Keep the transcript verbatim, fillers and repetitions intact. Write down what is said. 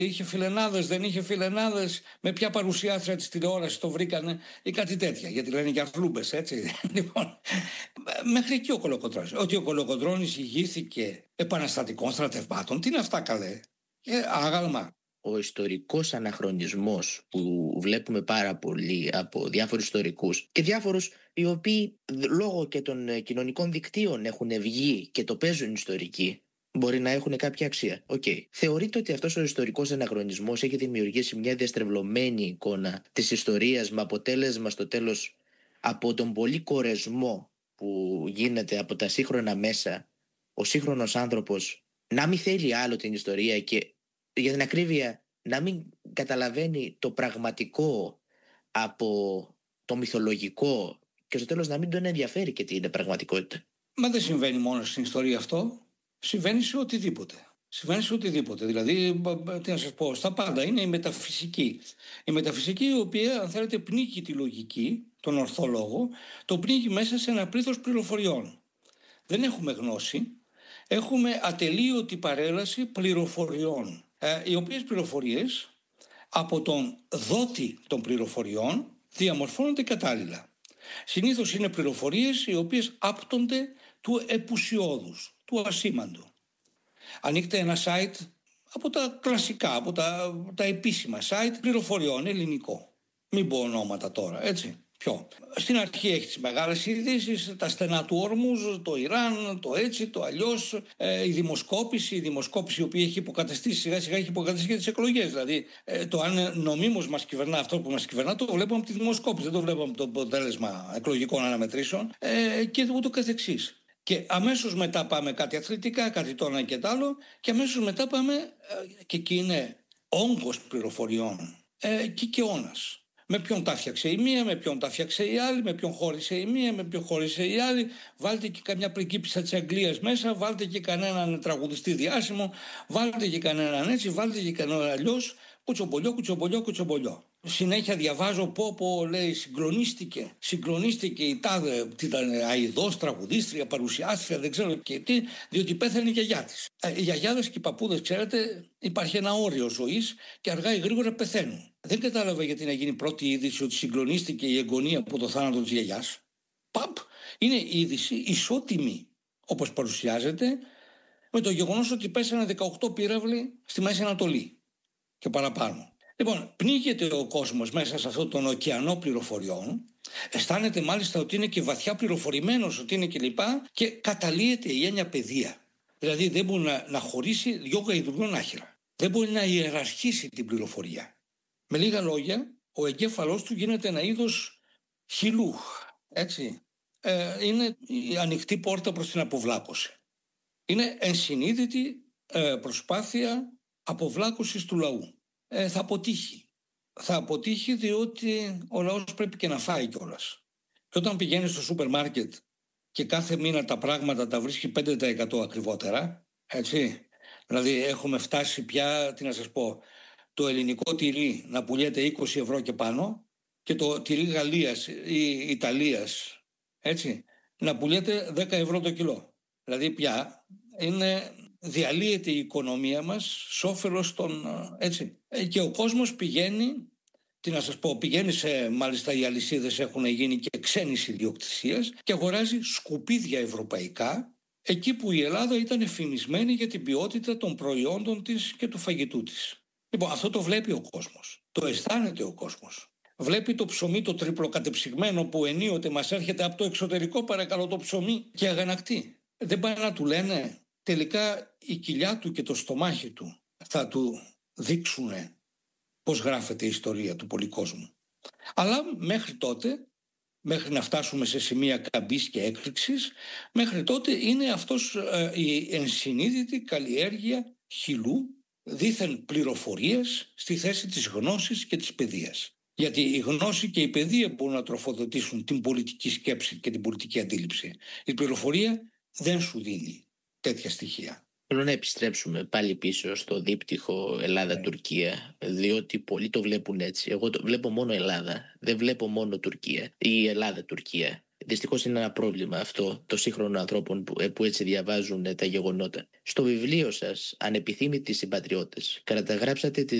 είχε φιλενάδες, δεν είχε φιλενάδες, με ποια παρουσιάστρια της τηλεόρασης το βρήκανε ή κάτι τέτοια, γιατί λένε για φλούμπες, έτσι. Λοιπόν, μέχρι εκεί ο Κολοκοτρώνης. Ότι ο Κολοκοτρώνης ηγήθηκε επαναστατικών στρατευμάτων, τι είναι αυτά καλέ, ε, άγαλμα. Ο ιστορικός αναχρονισμός που βλέπουμε πάρα πολύ από διάφορους ιστορικούς και διάφορους οι οποίοι λόγω και των κοινωνικών δικτύων έχουν βγει και το παίζουν ιστορικοί, μπορεί να έχουν κάποια αξία. Okay. Θεωρείτε ότι αυτός ο ιστορικός αναχρονισμός έχει δημιουργήσει μια διαστρεβλωμένη εικόνα της ιστορίας με αποτέλεσμα στο τέλος από τον πολύ κορεσμό που γίνεται από τα σύγχρονα μέσα ο σύγχρονος άνθρωπος να μην θέλει άλλο την ιστορία και για την ακρίβεια να μην καταλαβαίνει το πραγματικό από το μυθολογικό και στο τέλος να μην τον ενδιαφέρει και τι είναι πραγματικότητα. Μα δεν συμβαίνει μόνο στην ιστορία αυτό, συμβαίνει σε οτιδήποτε. Συμβαίνει σε οτιδήποτε, δηλαδή, τι να σας πω, στα πάντα είναι η μεταφυσική. Η μεταφυσική η οποία, αν θέλετε, πνίγει τη λογική, τον ορθό λόγο, το πνίγει μέσα σε ένα πλήθος πληροφοριών. Δεν έχουμε γνώση, έχουμε ατελείωτη παρέλαση πληροφοριών. Ε, οι οποίες πληροφορίες από τον δότη των πληροφοριών διαμορφώνονται κατάλληλα. Συνήθως είναι πληροφορίες οι οποίες άπτονται του επουσιώδους, του ασήμαντου. Ανοίγετε ένα site από τα κλασικά, από τα, τα επίσημα site πληροφοριών, ελληνικό. Μην πω ονόματα τώρα, έτσι. Ποιο. Στην αρχή έχει τις μεγάλες ειδήσεις, τα στενά του Ορμούζ, το Ιράν, το έτσι, το αλλιώς, ε, η δημοσκόπηση, η δημοσκόπηση η οποία έχει υποκαταστήσει σιγά σιγά έχει υποκαταστήσει και τις εκλογές. Δηλαδή ε, το αν νομίμως μας κυβερνά αυτό που μας κυβερνά το βλέπουμε από τη δημοσκόπηση, δεν το βλέπουμε από το αποτέλεσμα εκλογικών αναμετρήσεων ε, και ούτω καθεξής. Και αμέσως μετά πάμε κάτι αθλητικά, κάτι το ένα και το άλλο και αμέσως μετά πάμε ε, και εκεί είναι όγκος πληροφοριών ε, και καιώνας. Με ποιον τα φτιάξε η μία, με ποιον τα φτιάξε η άλλη, με ποιον χώρισε η μία, με ποιον χώρισε η άλλη. Βάλτε και καμιά πριγκίπισσα της Αγγλίας μέσα, βάλτε και κανέναν τραγουδιστή διάσημο, βάλτε και κανέναν έτσι, βάλτε και κανέναν αλλιώς. Κουτσομπολιό, κουτσομπολιό, κουτσομπολιό. Συνέχεια διαβάζω πω πω λέει συγκλονίστηκε, συγκλονίστηκε η τάδε, ήταν αηδός, τραγουδίστρια, παρουσιάστρια, δεν ξέρω και τι, διότι πέθανε η γιαγιά της. Ε, οι γιαγιάδες και οι παππούδες, ξέρετε, υπάρχει ένα όριο ζωής και αργά ή γρήγορα πεθαίνουν. Δεν κατάλαβα γιατί να γίνει πρώτη είδηση ότι συγκλονίστηκε η εγγονή από το θάνατο της γιαγιάς. Παπ, είναι είδηση ισότιμη, όπως παρουσιάζεται, με το γεγονός ότι πέσανε δεκαοκτώ πύραυλοι στη Μέση Ανατολή και παραπάνω. Λοιπόν, πνίγεται ο κόσμος μέσα σε αυτόν τον ωκεανό πληροφοριών, αισθάνεται μάλιστα ότι είναι και βαθιά πληροφορημένος, ότι είναι κλπ. Και, και καταλύεται η έννοια παιδεία. Δηλαδή δεν μπορεί να, να χωρίσει δυο γαϊδουριών άχυρα. Δεν μπορεί να ιεραρχήσει την πληροφορία. Με λίγα λόγια, ο εγκέφαλός του γίνεται ένα είδος χυλού. Έτσι. Ε, είναι η ανοιχτή πόρτα προς την αποβλάκωση. Είναι ενσυνείδητη ε, προσπάθεια αποβλάκωσης του λαού. Ε, θα αποτύχει. Θα αποτύχει διότι ο λαός πρέπει και να φάει κιόλας. Και όταν πηγαίνει στο σούπερ μάρκετ και κάθε μήνα τα πράγματα τα βρίσκει πέντε τοις εκατό ακριβότερα, έτσι, δηλαδή έχουμε φτάσει πια, τι να σας πω, το ελληνικό τυρί να πουλιέται είκοσι ευρώ και πάνω και το τυρί Γαλλίας ή Ιταλίας, έτσι, να πουλιέται δέκα ευρώ το κιλό. Δηλαδή πια είναι... διαλύεται η οικονομία μας σ' όφελος των, έτσι. Και ο κόσμος πηγαίνει, τι να σας πω, πηγαίνει σε, μάλιστα οι αλυσίδες έχουν γίνει και ξένης ιδιοκτησίας και αγοράζει σκουπίδια ευρωπαϊκά εκεί που η Ελλάδα ήταν φημισμένη για την ποιότητα των προϊόντων της και του φαγητού της. Λοιπόν, αυτό το βλέπει ο κόσμος, το αισθάνεται ο κόσμος. Βλέπει το ψωμί το τριπλοκατεψυγμένο που ενίοτε μας έρχεται από το εξωτερικό, παρακαλώ, το ψωμί και αγανακτεί. Δεν πάει να του λένε... Τελικά η κοιλιά του και το στομάχι του θα του δείξουν πώς γράφεται η ιστορία του πολυκόσμου. Αλλά μέχρι τότε, μέχρι να φτάσουμε σε σημεία καμπής και έκρηξης, μέχρι τότε είναι αυτός ε, η ενσυνείδητη καλλιέργεια χυλού, δήθεν πληροφορίες στη θέση της γνώσης και της παιδείας. Γιατί η γνώση και η παιδεία μπορούν να τροφοδοτήσουν την πολιτική σκέψη και την πολιτική αντίληψη. Η πληροφορία δεν σου δίνει τέτοια στοιχεία. Θέλω να επιστρέψουμε πάλι πίσω στο δίπτυχο Ελλάδα-Τουρκία, διότι πολλοί το βλέπουν έτσι. Εγώ το βλέπω μόνο Ελλάδα, δεν βλέπω μόνο Τουρκία ή Ελλάδα-Τουρκία. Δυστυχώς είναι ένα πρόβλημα αυτό των σύγχρονων ανθρώπων που, ε, που έτσι διαβάζουν ε, τα γεγονότα. Στο βιβλίο σας, Ανεπιθύμητοι συμπατριώτες, καταγράψατε τη